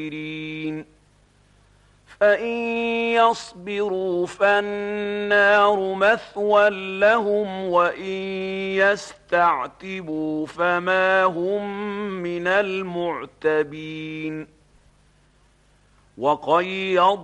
فإن يصبروا فالنار مثوى لهم وإن يستعتبوا فما هم من المعتبين. وقيضنا